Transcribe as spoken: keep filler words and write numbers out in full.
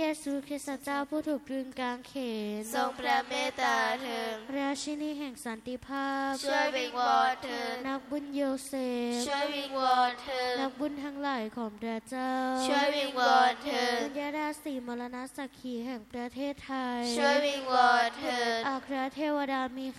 เยซูคริสต์เจ้าผู้ถูกตรึงกางเขนทรงพระเมตตาเถิดราชินีแห่งสันติภาพช่วยวิงวอนเถิดนักบุญโยเซฟช่วยวิงวอนเถิดนักบุญทั้งหลายของพระเจ้าช่วยวิงวอนเถิดบุญญาราศีมรณสักขีแห่งประเทศไทยช่วยวิงวอนเถิดอัครเทวดามี